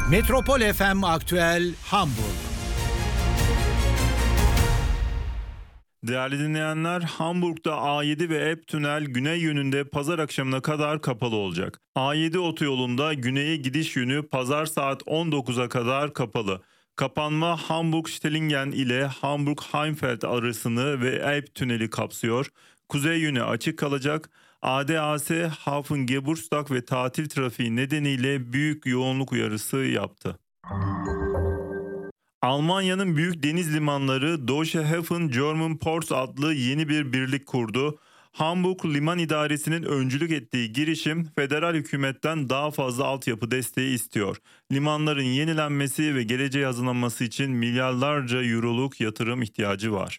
Metropol FM Aktüel Hamburg. Değerli dinleyenler, Hamburg'da A7 ve Elb Tünel güney yönünde pazar akşamına kadar kapalı olacak. A7 otoyolunda güneye gidiş yönü pazar saat 19'a kadar kapalı. Kapanma Hamburg-Stellingen ile Hamburg-Heimfeld arasını ve Elb Tüneli kapsıyor. Kuzey yönü açık kalacak. ADAC, Hafen Geburtstag ve tatil trafiği nedeniyle büyük yoğunluk uyarısı yaptı. Almanya'nın büyük deniz limanları Deutsche Hafen German Ports adlı yeni bir birlik kurdu. Hamburg Liman İdaresi'nin öncülük ettiği girişim federal hükümetten daha fazla altyapı desteği istiyor. Limanların yenilenmesi ve geleceğe hazırlanması için milyarlarca euroluk yatırım ihtiyacı var.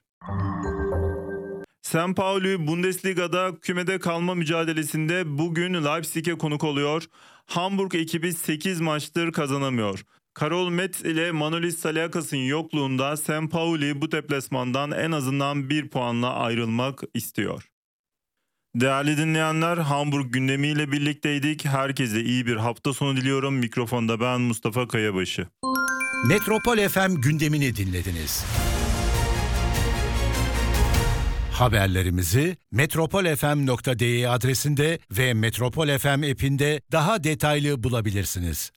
St. Pauli Bundesliga'da kümede kalma mücadelesinde bugün Leipzig'e konuk oluyor. Hamburg ekibi 8 maçtır kazanamıyor. Karol Metz ile Manolis Saliakas'ın yokluğunda St. Pauli bu deplasmandan en azından 1 puanla ayrılmak istiyor. Değerli dinleyenler, Hamburg gündemiyle birlikteydik. Herkese iyi bir hafta sonu diliyorum. Mikrofonda ben Mustafa Kayabaşı. Metropol FM gündemini dinlediniz. Haberlerimizi metropolfm.de adresinde ve Metropol FM app'inde daha detaylı bulabilirsiniz.